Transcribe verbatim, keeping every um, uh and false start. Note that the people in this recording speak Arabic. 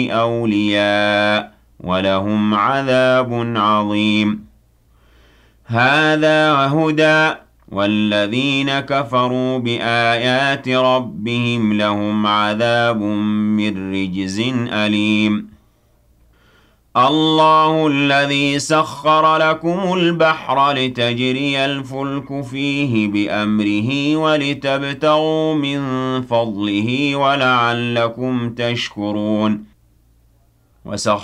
أَوْلِيَاءَ وَلَهُمْ عَذَابٌ عَظِيمٌ هَذَا هُدًى ۖ وَالَّذِينَ كَفَرُوا بِآيَاتِ رَبِّهِمْ لَهُمْ عَذَابٌ مِّن رِّجْزٍ أَلِيمٌ اللَّهُ الَّذِي سَخَّرَ لَكُمُ الْبَحْرَ لِتَجْرِيَ الْفُلْكُ فِيهِ بِأَمْرِهِ وَلِتَبْتَغُوا مِن فَضْلِهِ وَلَعَلَّكُمْ تَشْكُرُونَ وَسَخَّرَ